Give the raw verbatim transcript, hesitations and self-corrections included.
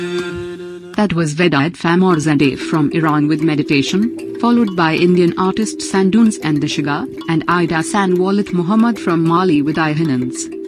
That was Vedat Famorzadeh from Iran with Meditation, followed by Indian artists Sandunes and the Shiga, and Ida Sanwalat Muhammad from Mali with Ihanans.